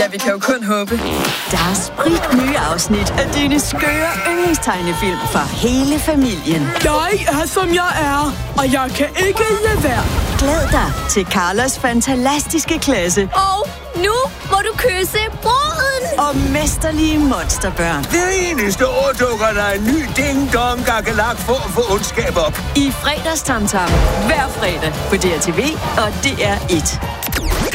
Ja, vi kan jo kun håbe. Der er spritnye afsnit af dine skøre yndlingstegnefilm for hele familien. Jeg er, som jeg er, og jeg kan ikke lade være. Glæd dig til Carlos fantastiske klasse. Og nu må du kysse bruden. Og mesterlige monsterbørn. Det eneste år dukker der en ny ding-dong gakkelak for at få ondskab op. I fredagstamtam hver fredag på DRTV og DR1.